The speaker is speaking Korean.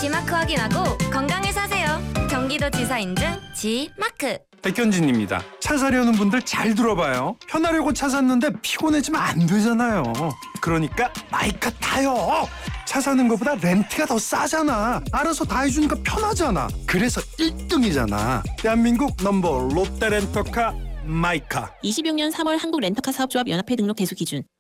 G마크 확인하고 건강을 사세요. 경기도지사 인증 G마크. 백현진입니다. 차 사려는 분들 잘 들어봐요. 편하려고 차 샀는데 피곤해지면 안 되잖아요. 그러니까 마이카 타요. 차 사는 것보다 렌트가 더 싸잖아. 알아서 다 해주니까 편하잖아. 그래서 1등이잖아. 대한민국 넘버 롯데 렌터카 마이카. 26년 3월 한국 렌터카 사업조합 연합회 등록 대수 기준